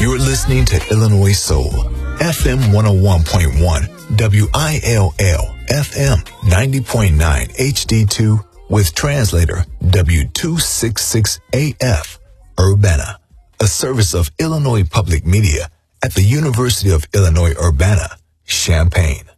You're listening to Illinois Soul, FM 101.1, WILL, FM 90.9 HD2, with translator W266AF, Urbana, a service of Illinois Public Media at the University of Illinois Urbana, Champaign.